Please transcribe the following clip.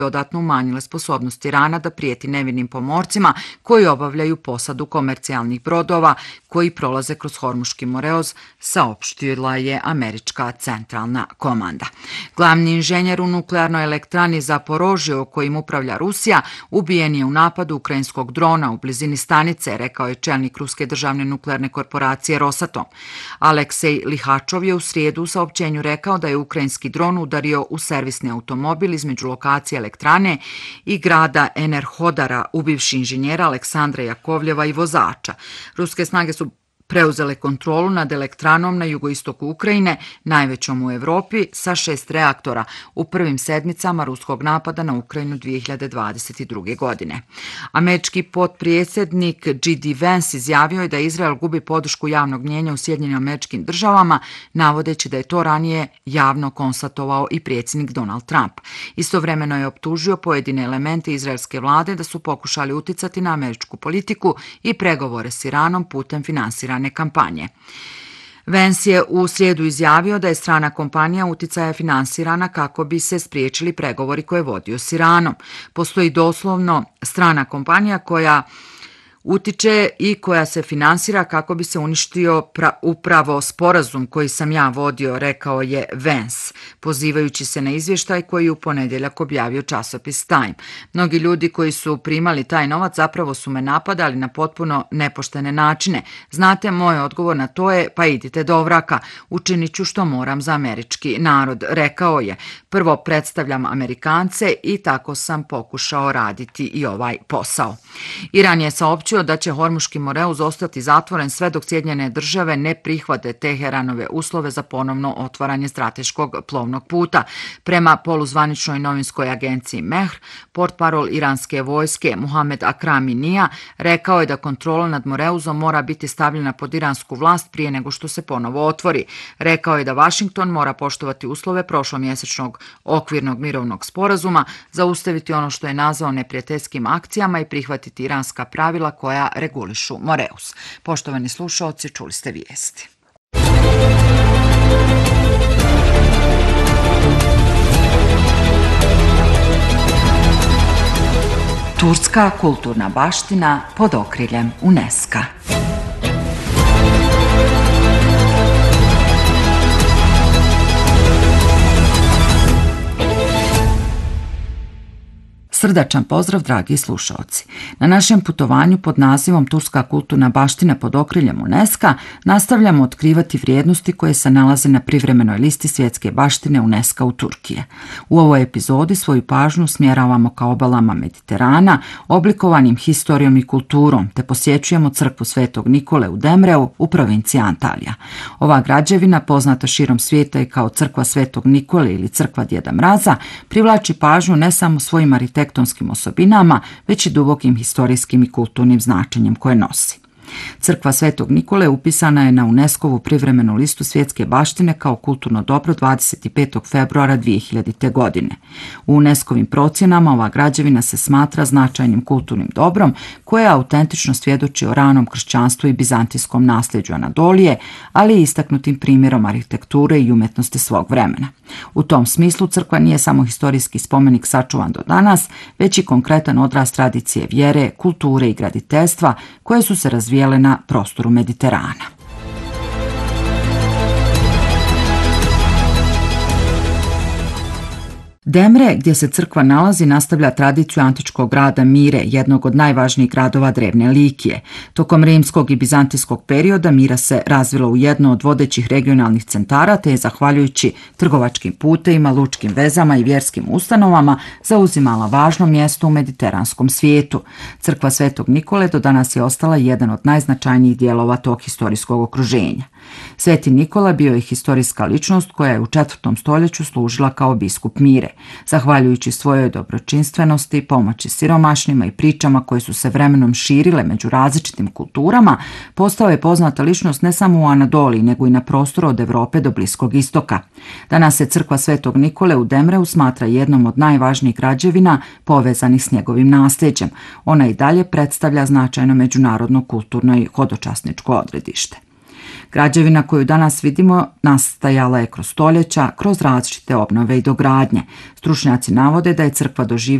dodatno umanjile sposobnosti Irana da prijeti nevinim pomorcima koji obavljaju posadu komercijalnih brodova koji prolaze kroz Hormuški moreoz, saopštila je američka centralna komanda. Glavni inženjer u nuklearnoj elektrani Zaporožje, kojim upravlja Rusija, ubijen je u napadu ukrajinskog drona u blizini stanice, rekao je čelnik ruske državne nuklearne korporacije Rosatom. Aleksej Lihačov je u srijedu u saopćenju rekao da je ukrajinski dron udario u servisni automobil između lokacije elektrane i grada Enerhodara, ubivši inženjera Aleksandra Jakovljeva i vozača. Ruske snage su preuzele kontrolu nad elektranom na jugoistoku Ukrajine, najvećom u Evropi, sa 6 reaktora u prvim sedmicama ruskog napada na Ukrajinu 2022. godine. Američki potpredsjednik J.D. Vance izjavio je da Izrael gubi podršku javnog mnijenja u Sjedinjenim Američkim Državama, navodeći da je to ranije javno konstatovao i predsjednik Donald Trump. Istovremeno je optužio pojedine elemente izraelske vlade da su pokušali uticati na američku politiku i pregovore s Iranom putem finansirane kampanje. Vance je u srijedu izjavio da je strana kompanija uticaja finansirana kako bi se spriječili pregovori koje je vodio s Iranom. Postoji doslovno strana kompanija koja utiče i koja se finansira kako bi se uništio upravo sporazum koji sam ja vodio, rekao je Vance, pozivajući se na izvještaj koji je u ponedjeljak objavio časopis Time. Mnogi ljudi koji su primali taj novac zapravo su me napadali na potpuno nepoštene načine. Znate, moj odgovor na to je pa idite do vraka, učinit ću što moram za američki narod, rekao je. Prvo predstavljam Amerikance i tako sam pokušao raditi i ovaj posao. Iran je saopćio da će Hormuški moreoz ostati zatvoren sve dok Sjedinjene Države ne prihvate Teheranove uslove za ponovno otvaranje strateškog plovnog puta. Prema poluzvaničnoj novinskoj agenciji Mehr, portparol iranske vojske Mohamed Akrami Nija rekao je da kontrola nad moreozom mora biti stavljena pod iransku vlast prije nego što se ponovo otvori. Rekao je da Washington mora poštovati uslove prošlomjesečnog okvirnog mirovnog sporazuma, zaustaviti ono što je nazvao neprijateljskim akcijama i prihvatiti iranska pravila koja regulišu moreoz. Poštovani slušaoci, čuli ste vijesti. Turska kulturna baština pod okriljem UNESCO-a. Srdačan pozdrav, dragi slušaoci. Na našem putovanju pod nazivom Turska kulturna baština pod okriljem UNESCO-a nastavljamo otkrivati vrijednosti koje se nalaze na privremenoj listi svjetske baštine UNESCO u Turkije. U ovoj epizodi svoju pažnju smjeravamo ka obalama Mediterana, oblikovanim historijom i kulturom, te posjećujemo crkvu Svetog Nikole u Demreu u provinciji Antalija. Ova građevina, poznata širom svijeta i kao crkva Svetog Nikole ili crkva Djeda Mraza, privlači pažnju ne samo svojim arhitektonskim osobinama, već i dubokim historijskim i kulturnim značenjem koje nosi. Crkva Svetog Nikole upisana je na UNESCO-vu privremenu listu svjetske baštine kao kulturno dobro 25. februara 2000. godine. U UNESCO-vim procjenama ova građevina se smatra značajnim kulturnim dobrom koje autentično svjedoči o ranom kršćanstvu i bizantijskom nasljeđu Anadolije, ali i istaknutim primjerom arhitekture i umjetnosti svog vremena. U tom smislu crkva nije samo historijski spomenik sačuvan do danas, već i konkretan odraz tradicije vjere, kulture i graditeljstva koje su se razvijale na prostoru Mediterana. Demre, gdje se crkva nalazi, nastavlja tradiciju antičkog grada Mire, jednog od najvažnijih gradova drevne Likije. Tokom rimskog i bizantijskog perioda Mira se razvila u jedno od vodećih regionalnih centara, te je zahvaljujući trgovačkim putevima, lučkim vezama i vjerskim ustanovama zauzimala važno mjesto u mediteranskom svijetu. Crkva Svetog Nikole do danas je ostala jedan od najznačajnijih dijelova tog historijskog okruženja. Sveti Nikola bio je historijska ličnost koja je u 4. stoljeću služila kao biskup Mire. Zahvaljujući svojoj dobročinstvenosti, pomoći siromašnima i pričama koje su se vremenom širile među različitim kulturama, postao je poznata ličnost ne samo u Anadoliji, nego i na prostoru od Europe do Bliskog istoka. Danas se crkva Svetog Nikole u Demreu smatra jednom od najvažnijih građevina povezanih s njegovim nasljeđem. Ona i dalje predstavlja značajno međunarodno kulturno i hodočasničko odredište. Građevina koju danas vidimo nastajala je kroz stoljeća, kroz različite obnove i dogradnje. Stručnjaci navode da je crkva doživjela